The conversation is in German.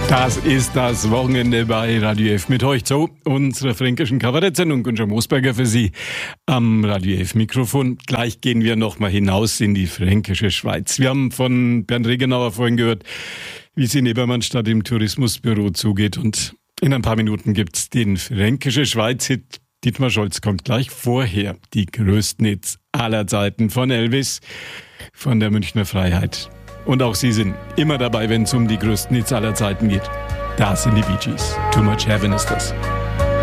Das ist das Wochenende bei Radio F mit euch zu unserer fränkischen Kabarettsendung. Gunter Moosberger für Sie am Radio F Mikrofon. Gleich gehen wir nochmal hinaus in die fränkische Schweiz. Wir haben von Bernd Regenauer vorhin gehört, wie es in Ebermannstadt im Tourismusbüro zugeht. Und in ein paar Minuten gibt's den fränkische Schweiz-Hit. Dietmar Scholz kommt gleich. Vorher die größten Hits aller Zeiten von Elvis, von der Münchner Freiheit. Und auch Sie sind immer dabei, wenn es um die größten Hits aller Zeiten geht. Da sind die Bee Gees. Too Much Heaven ist das.